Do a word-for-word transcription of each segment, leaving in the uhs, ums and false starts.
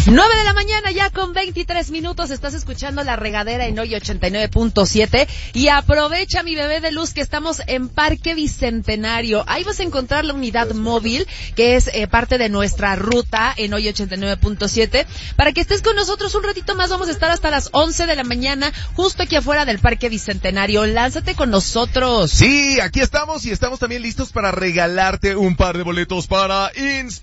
nueve de la mañana ya con veintitrés minutos, estás escuchando La Regadera en hoy ochenta y nueve punto siete y aprovecha, mi bebé de luz, que estamos en Parque Bicentenario. Ahí vas a encontrar la unidad móvil que es eh, parte de nuestra ruta en hoy ochenta y nueve punto siete para que estés con nosotros un ratito más. Vamos a estar hasta las once de la mañana justo aquí afuera del Parque Bicentenario. Lánzate con nosotros. Sí, aquí estamos y estamos también listos para regalarte un par de boletos para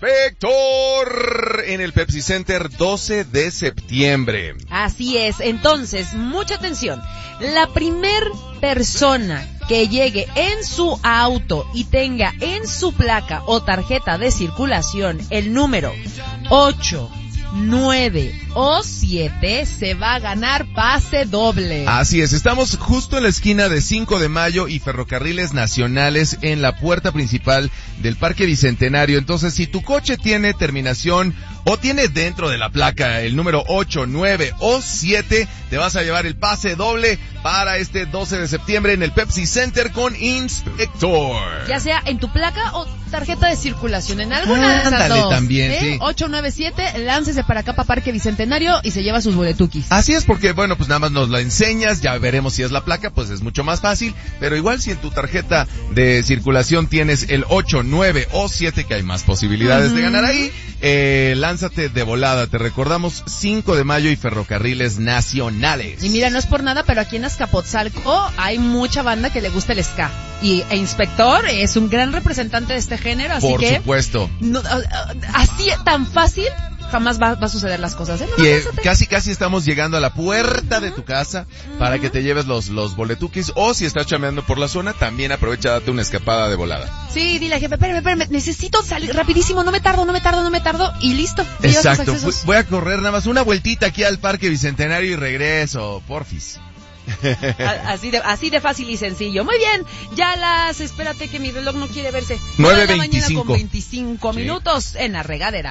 Inspector en el Pepsi Center doce de septiembre. Así es, entonces, mucha atención. La primer persona que llegue en su auto y tenga en su placa o tarjeta de circulación el número ocho, nueve o siete se va a ganar pase doble. Así es, estamos justo en la esquina de cinco de mayo y Ferrocarriles Nacionales en la puerta principal del Parque Bicentenario. Entonces, si tu coche tiene terminación o tiene dentro de la placa el número ocho, nueve o siete, te vas a llevar el pase doble para este doce de septiembre en el Pepsi Center con Inspector. Ya sea en tu placa o tarjeta de circulación, en alguna de esas Ándale, dos. también, ¿eh? sí. ocho nueve siete, láncese para acá, para Parque Bicentenario, y se lleva sus boletuquis. Así es, porque bueno, pues nada más nos la enseñas, ya veremos si es la placa, pues es mucho más fácil, pero igual si en tu tarjeta de circulación tienes el ocho, nueve o siete, que hay más posibilidades uh-huh. de ganar ahí, eh, lánzate de volada. Te recordamos cinco de mayo y Ferrocarriles Nacionales. Y mira, no es por nada, pero aquí en Azcapotzalco hay mucha banda que le gusta el ska. Y e Inspector es un gran representante de este género, así por que... Por supuesto. No, así tan fácil... jamás va, va a suceder las cosas, ¿eh? No, y eh, casi casi estamos llegando a la puerta uh-huh. de tu casa uh-huh. para que te lleves los los boletuquis, o si estás chameando por la zona, también aprovecha, date una escapada de volada. Sí, dile, jefe, espérame, espérame, necesito salir rapidísimo, no me tardo, no me tardo, no me tardo, y listo. Exacto, voy a correr nada más una vueltita aquí al Parque Bicentenario y regreso, porfis. Así de, así de fácil y sencillo. Muy bien, ya las, espérate que mi reloj no quiere verse. nueve veinticinco. Con veinticinco sí. minutos en La Regadera.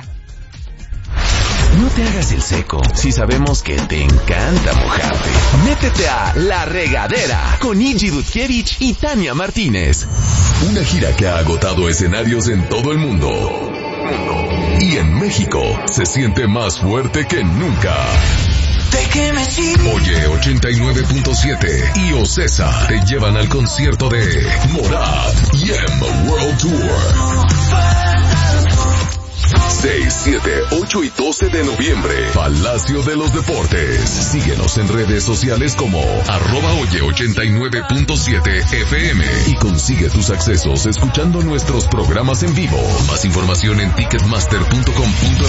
No te hagas el seco si sabemos que te encanta mojarte. Métete a La Regadera con Iggy Dudkiewicz y Tania Martínez. Una gira que ha agotado escenarios en todo el mundo. Y en México se siente más fuerte que nunca. Oye ochenta y nueve punto siete y Ocesa te llevan al concierto de Morat y M World Tour. seis, siete, ocho y doce de noviembre, Palacio de los Deportes. Síguenos en redes sociales como arroba oye ochenta y nueve punto siete F M y consigue tus accesos escuchando nuestros programas en vivo. Más información en ticketmaster punto com punto